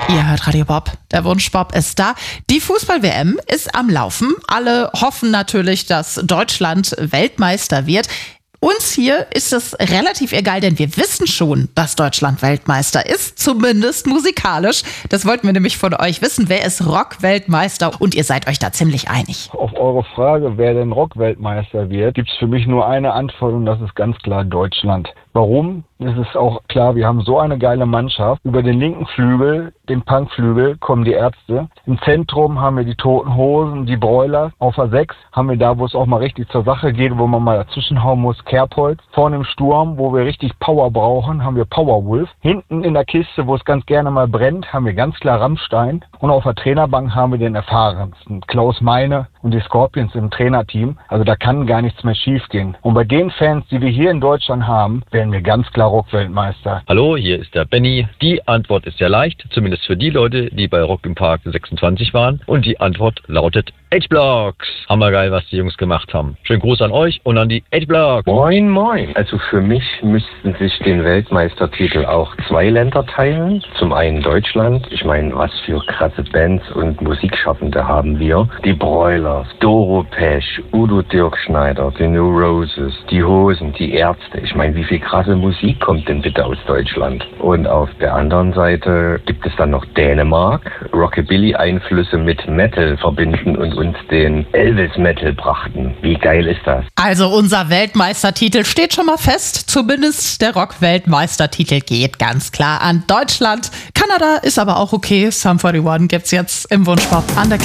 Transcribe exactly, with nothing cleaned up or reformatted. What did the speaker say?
Ihr hört Radio Bob, der Wunschbob ist da. Die Fußball-W M ist am Laufen. Alle hoffen natürlich, dass Deutschland Weltmeister wird. Uns hier ist es relativ egal, denn wir wissen schon, dass Deutschland Weltmeister ist, zumindest musikalisch. Das wollten wir nämlich von euch wissen. Wer ist Rock-Weltmeister? Und ihr seid euch da ziemlich einig. Auf eure Frage, wer denn Rock-Weltmeister wird, gibt es für mich nur eine Antwort und das ist ganz klar Deutschland. Warum? Es ist auch klar, wir haben so eine geile Mannschaft. Über den linken Flügel, den Punkflügel, kommen die Ärzte. Im Zentrum haben wir die Toten Hosen, die Broilers. Auf der sechs haben wir da, wo es auch mal richtig zur Sache geht, wo man mal dazwischenhauen muss, Kerbholz. Vorne im Sturm, wo wir richtig Power brauchen, haben wir Powerwolf. Hinten in der Kiste, wo es ganz gerne mal brennt, haben wir ganz klar Rammstein. Und auf der Trainerbank haben wir den erfahrensten, Klaus Meine und die Scorpions im Trainerteam. Also da kann gar nichts mehr schiefgehen. Und bei den Fans, die wir hier in Deutschland haben, werden wir ganz klar Rock-Weltmeister. Hallo, hier ist der Benny. Die Antwort ist sehr leicht, zumindest für die Leute, die bei Rock im Park sechsundzwanzig waren. Und die Antwort lautet H-Blocks. Hammergeil, was die Jungs gemacht haben. Schönen Gruß an euch und an die H-Blocks. Moin, moin. Also für mich müssten sich den Weltmeistertitel auch zwei Länder teilen. Zum einen Deutschland. Ich meine, was für krasse Bands und Musikschaffende haben wir. Die Broilers, Doro Pesch, Udo Dirkschneider, die New Roses, die Hosen, die Ärzte. Ich meine, wie viel krasse Musik kommt denn bitte aus Deutschland? Und auf der anderen Seite gibt es dann noch Dänemark. Rockabilly-Einflüsse mit Metal verbinden und uns den Elvis-Metal brachten. Wie geil ist das? Also unser Weltmeistertitel steht schon mal fest. Zumindest der Rock-Weltmeistertitel geht ganz klar an Deutschland. Kanada ist aber auch okay. Sum einundvierzig gibt's jetzt im Wunschbob an der